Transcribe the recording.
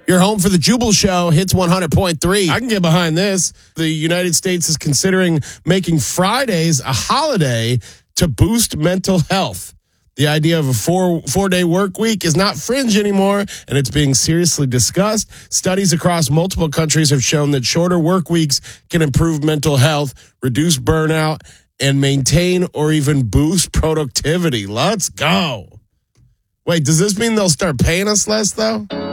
You're home for the Jubal Show, Hits 100.3. I can get behind this. The United States is considering making Fridays a holiday to boost mental health. The idea of a four-day work week is not fringe anymore, and it's being seriously discussed. Studies across multiple countries have shown that shorter work weeks can improve mental health, reduce burnout, and maintain or even boost productivity. Let's go. Wait, does this mean they'll start paying us less, though?